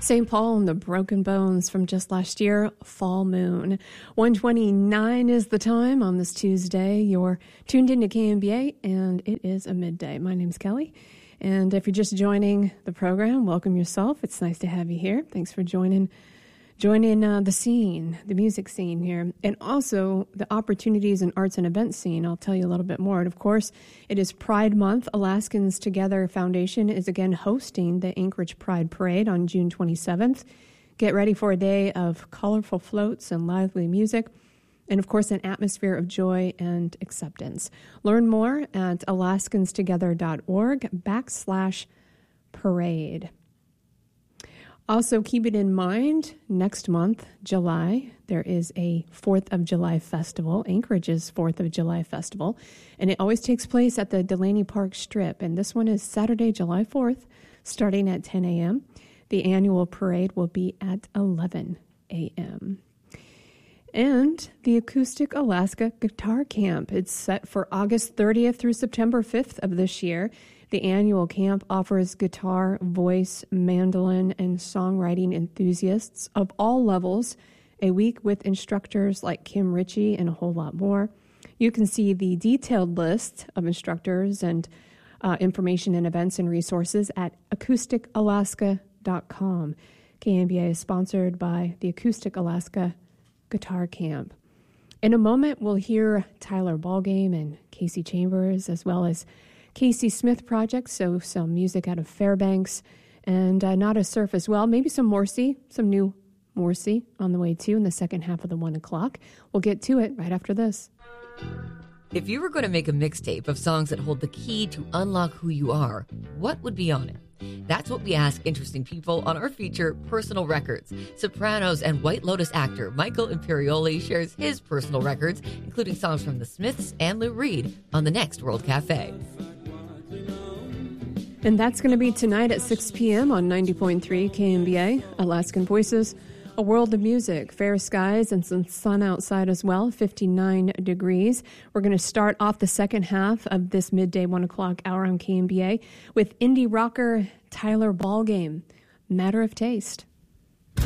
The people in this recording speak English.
St. Paul and the Broken Bones from just last year, Fall Moon. 1:29 is the time on this Tuesday. You're tuned into KMBA, and it is a midday. My name's Kelly, and if you're just joining the program, welcome yourself. It's nice to have you here. Thanks for joining the scene, the music scene here, and also the opportunities and arts and events scene. I'll tell you a little bit more. And of course, it is Pride Month. Alaskans Together Foundation is again hosting the Anchorage Pride Parade on June 27th. Get ready for a day of colorful floats and lively music, and of course, an atmosphere of joy and acceptance. Learn more at alaskanstogether.org/parade. Also, keep it in mind, next month, July, there is a 4th of July festival, Anchorage's 4th of July festival, and it always takes place at the Delaney Park Strip, and this one is Saturday, July 4th, starting at 10 a.m. The annual parade will be at 11 a.m. And the Acoustic Alaska Guitar Camp, it's set for August 30th through September 5th of this year. The annual camp offers guitar, voice, mandolin, and songwriting enthusiasts of all levels a week with instructors like Kim Ritchie and a whole lot more. You can see the detailed list of instructors and information and events and resources at acousticalaska.com. KMBA is sponsored by the Acoustic Alaska Guitar Camp. In a moment, we'll hear Tyler Ballgame and Casey Chambers, as well as Casey Smith Project, so some music out of Fairbanks, and Nada Surf as well. Maybe some Morrissey, some new Morrissey on the way too in the second half of the 1 o'clock. We'll get to it right after this. If you were going to make a mixtape of songs that hold the key to unlock who you are, what would be on it? That's what we ask interesting people on our feature, Personal Records. Sopranos and White Lotus actor Michael Imperioli shares his personal records, including songs from the Smiths and Lou Reed, on the next World Cafe. And that's going to be tonight at 6 p.m. on 90.3 KMBA, Alaskan Voices, a world of music, fair skies, and some sun outside as well, 59 degrees. We're going to start off the second half of this midday 1 o'clock hour on KMBA with indie rocker Tyler Ballgame, Matter of Taste.